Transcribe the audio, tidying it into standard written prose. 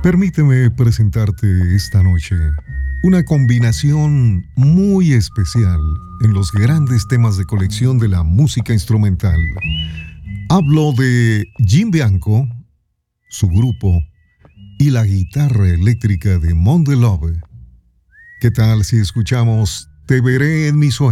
Permíteme presentarte esta noche una combinación muy especial en los grandes temas de colección de la música instrumental. Hablo de Jim Bianco, su grupo y la guitarra eléctrica de Mon Delove. ¿Qué tal si escuchamos Te veré en mis sueños?